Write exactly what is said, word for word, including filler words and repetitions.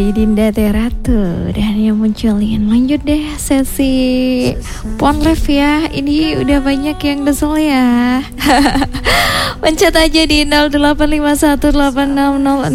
Dinda Teratu dan yang munculin. Lanjut deh sesi Ponref ya. Ini udah banyak yang desel ya. Pencet aja di nol delapan lima satu delapan enam nol